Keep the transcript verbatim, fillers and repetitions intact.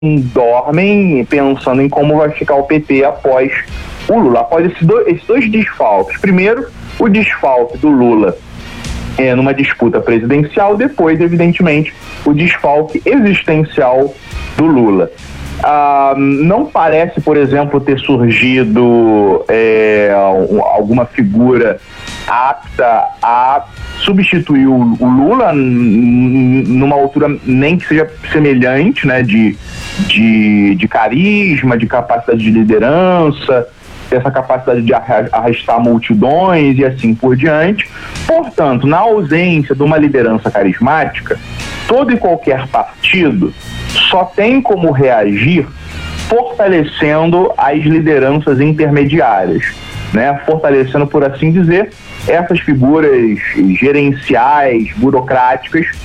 dormem pensando em como vai ficar o P T após o Lula, após esses dois, esses dois desfalques. Primeiro, o desfalque do Lula é, numa disputa presidencial, depois, evidentemente, o desfalque existencial do Lula. Ah, não parece, por exemplo, ter surgido é, alguma figura apta a substituir o, o Lula n- numa altura nem que seja semelhante, né, de, de, de carisma, de capacidade de liderança, essa capacidade de arrastar multidões e assim por diante. Portanto, na ausência de uma liderança carismática, todo e qualquer partido só tem como reagir fortalecendo as lideranças intermediárias, né? Fortalecendo, por assim dizer, essas figuras gerenciais, burocráticas